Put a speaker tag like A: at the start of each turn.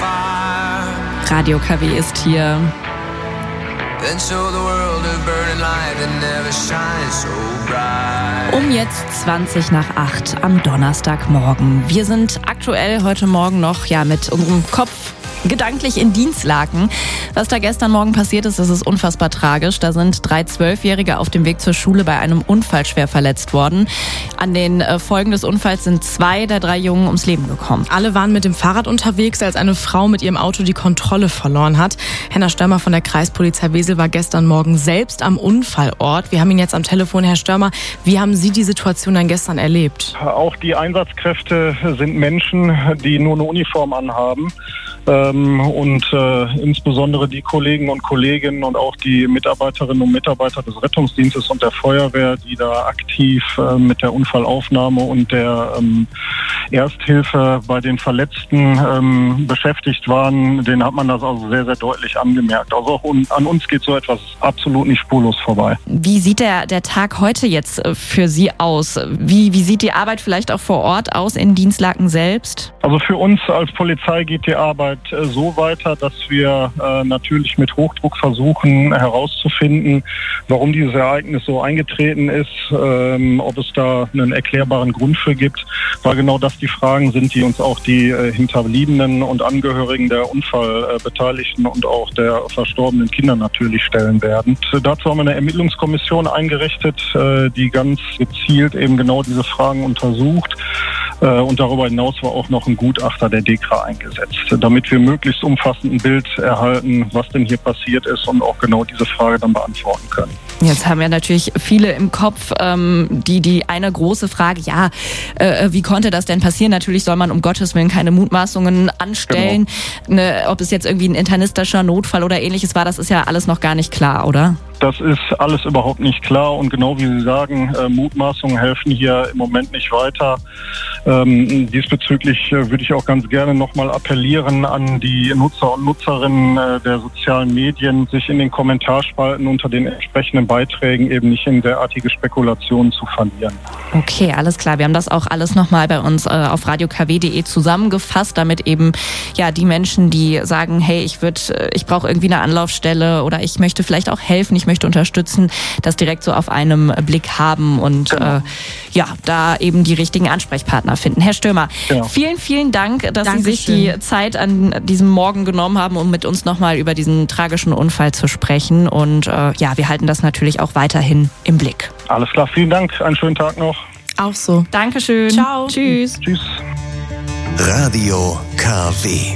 A: Radio KW ist hier. Um jetzt 7:20 am Donnerstagmorgen. Wir sind aktuell heute Morgen noch mit unserem Kopf gedanklich in Dinslaken. Was da gestern Morgen passiert ist, das ist unfassbar tragisch. Da sind 3 12-Jährige auf dem Weg zur Schule bei einem Unfall schwer verletzt worden. An den Folgen des Unfalls sind 2 der 3 Jungen ums Leben gekommen.
B: Alle waren mit dem Fahrrad unterwegs, als eine Frau mit ihrem Auto die Kontrolle verloren hat. Henna Störmer von der Kreispolizei Wesel war gestern Morgen selbst am Unfallort. Wir haben ihn jetzt am Telefon. Herr Störmer, wie haben Sie die Situation dann gestern erlebt?
C: Auch die Einsatzkräfte sind Menschen, die nur eine Uniform anhaben. Und insbesondere die Kollegen und Kolleginnen und auch die Mitarbeiterinnen und Mitarbeiter des Rettungsdienstes und der Feuerwehr, die da aktiv mit der Unfallaufnahme und der Ersthilfe bei den Verletzten beschäftigt waren, denen hat man das also sehr, sehr deutlich angemerkt. Also auch an uns geht so etwas absolut nicht spurlos vorbei.
A: Wie sieht der Tag heute jetzt für Sie aus? Wie sieht die Arbeit vielleicht auch vor Ort aus in Dinslaken selbst?
C: Also für uns als Polizei geht die Arbeit so weiter, dass wir natürlich mit Hochdruck versuchen herauszufinden, warum dieses Ereignis so eingetreten ist, ob es da einen erklärbaren Grund für gibt, weil genau das die Fragen sind, die uns auch die Hinterbliebenen und Angehörigen der Unfallbeteiligten und auch der verstorbenen Kinder natürlich stellen werden. Dazu haben wir eine Ermittlungskommission eingerichtet, die ganz gezielt eben genau diese Fragen untersucht. Und darüber hinaus war auch noch ein Gutachter der DEKRA eingesetzt, damit wir möglichst umfassend ein Bild erhalten, was denn hier passiert ist und auch genau diese Frage dann beantworten können.
A: Jetzt haben ja natürlich viele im Kopf die eine große Frage, wie konnte das denn passieren? Natürlich soll man um Gottes Willen keine Mutmaßungen anstellen. Genau. Ob es jetzt irgendwie ein internistischer Notfall oder ähnliches war, das ist ja alles noch gar nicht klar, oder?
C: Das ist alles überhaupt nicht klar und genau wie Sie sagen, Mutmaßungen helfen hier im Moment nicht weiter. Diesbezüglich würde ich auch ganz gerne nochmal appellieren an die Nutzer und Nutzerinnen der sozialen Medien, sich in den Kommentarspalten unter den entsprechenden Beiträgen eben nicht in derartige Spekulationen zu verlieren.
A: Okay, alles klar. Wir haben das auch alles nochmal bei uns auf radiokw.de zusammengefasst, damit eben die Menschen, die sagen, hey, ich brauche irgendwie eine Anlaufstelle oder ich möchte vielleicht auch helfen, ich möchte unterstützen, das direkt so auf einem Blick haben und da eben die richtigen Ansprechpartner finden. Herr Störmer, vielen, vielen Dank, dass Sie sich die Zeit an diesem Morgen genommen haben, um mit uns nochmal über diesen tragischen Unfall zu sprechen. Und wir halten das natürlich auch weiterhin im Blick.
C: Alles klar, vielen Dank. Einen schönen Tag noch.
B: Auch so.
A: Dankeschön.
B: Ciao.
A: Tschüss.
C: Tschüss.
D: Radio KW.